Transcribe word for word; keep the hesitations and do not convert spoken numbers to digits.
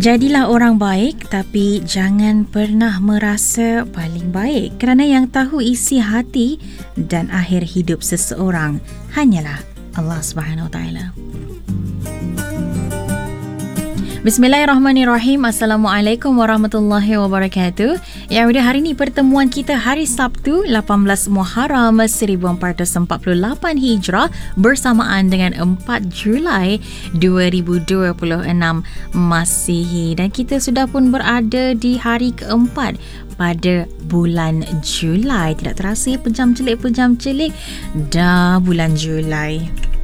Jadilah orang baik, tapi jangan pernah merasa paling baik, kerana yang tahu isi hati dan akhir hidup seseorang hanyalah Allah Subhanahu Wa Taala. Bismillahirrahmanirrahim. Assalamualaikum warahmatullahi wabarakatuh. Ya, udah hari ni pertemuan kita hari Sabtu lapan belas Muharram seribu empat ratus empat puluh lapan Hijrah bersamaan dengan empat Julai dua ribu dua puluh enam Masihi, dan kita sudah pun berada di hari keempat pada bulan Julai. Tidak terasa pejam celik pejam celik dah bulan Julai.